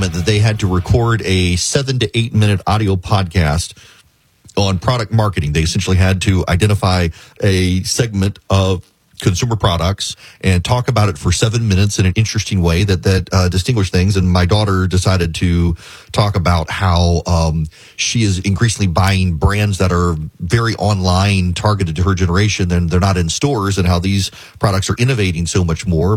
assignment that they had to record a 7 to 8 minute audio podcast on product marketing. They essentially had to identify a segment of consumer products and talk about it for 7 minutes in an interesting way that distinguished things. And my daughter decided to talk about how she is increasingly buying brands that are very online, targeted to her generation, and they're not in stores, and how these products are innovating so much more.